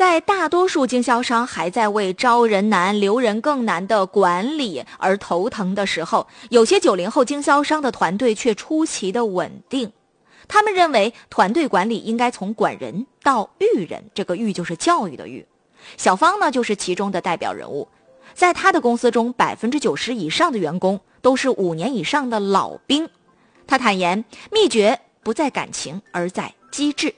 在大多数经销商还在为招人难、留人更难的管理而头疼的时候，有些90后经销商的团队却出奇的稳定。他们认为团队管理应该从管人到育人，这个育就是教育的育。小芳呢，就是其中的代表人物。在他的公司中，90%以上的员工都是5年以上的老兵。他坦言，秘诀不在感情，而在机制。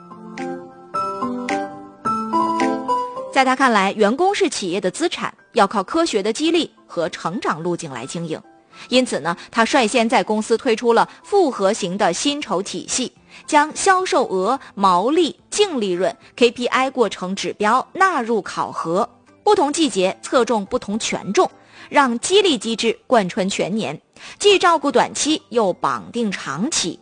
在他看来，员工是企业的资产，要靠科学的激励和成长路径来经营。因此呢，他率先在公司推出了复合型的薪酬体系，将销售额、毛利、净利润、KPI 过程指标纳入考核，不同季节侧重不同权重，让激励机制贯穿全年，既照顾短期又绑定长期。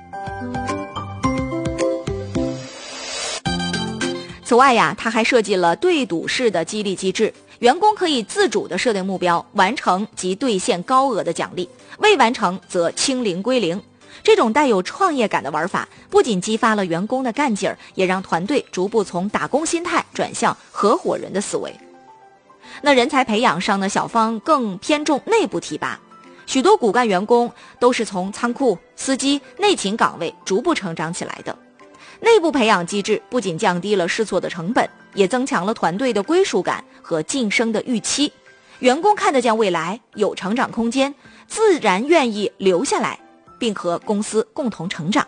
此外呀，他还设计了对赌式的激励机制，员工可以自主地设定目标，完成即兑现高额的奖励，未完成则清零归零。这种带有创业感的玩法，不仅激发了员工的干劲儿，也让团队逐步从打工心态转向合伙人的思维。那人才培养上呢，小芳更偏重内部提拔，许多骨干员工都是从仓库、司机、内勤岗位逐步成长起来的。内部培养机制不仅降低了试错的成本，也增强了团队的归属感和晋升的预期。员工看得见未来，有成长空间，自然愿意留下来，并和公司共同成长。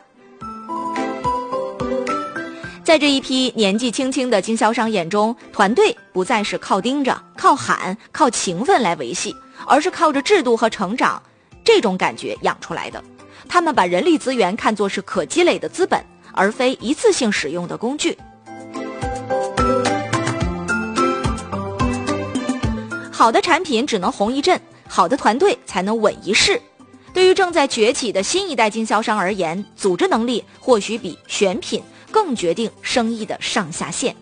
在这一批年纪轻轻的经销商眼中，团队不再是靠盯着、靠喊、靠勤奋来维系，而是靠着制度和成长这种感觉养出来的。他们把人力资源看作是可积累的资本，而非一次性使用的工具。好的产品只能红一阵，好的团队才能稳一世。对于正在崛起的新一代经销商而言，组织能力或许比选品更决定生意的上下限。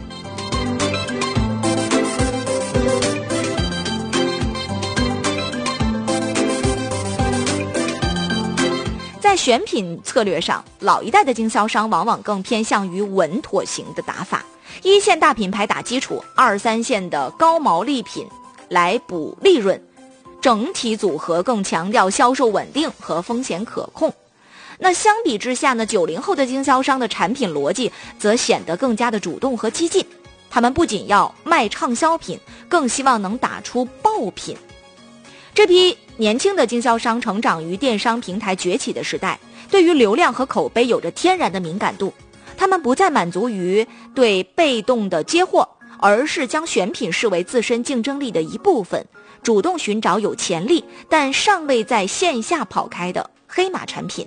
在选品策略上，老一代的经销商往往更偏向于稳妥型的打法，一线大品牌打基础，2、3线的高毛利品来补利润，整体组合更强调销售稳定和风险可控。那相比之下呢，90后的经销商的产品逻辑则显得更加的主动和激进，他们不仅要卖畅销品，更希望能打出爆品。这批年轻的经销商成长于电商平台崛起的时代，对于流量和口碑有着天然的敏感度。他们不再满足于对被动的接货，而是将选品视为自身竞争力的一部分，主动寻找有潜力但尚未在线下跑开的黑马产品。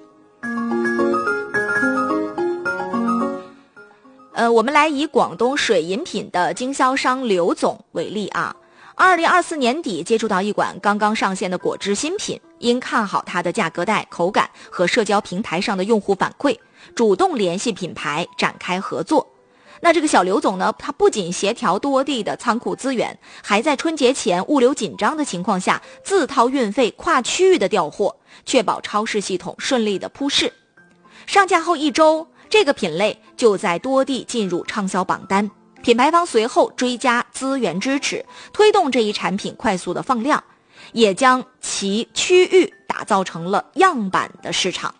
我们来以广东水饮品的经销商刘总为例啊。2024年底接触到一款刚刚上线的果汁新品，因看好它的价格带、口感和社交平台上的用户反馈，主动联系品牌展开合作。那这个小刘总呢，他不仅协调多地的仓库资源，还在春节前物流紧张的情况下，自掏运费跨区域的调货，确保超市系统顺利的铺市。上架后1周，这个品类就在多地进入畅销榜单。品牌方随后追加资源支持，推动这一产品快速的放量，也将其区域打造成了样板的市场。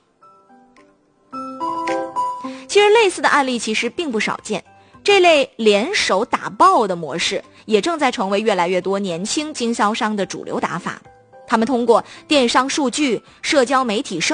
其实类似的案例其实并不少见，这类联手打爆的模式也正在成为越来越多年轻经销商的主流打法。他们通过电商数据、社交媒体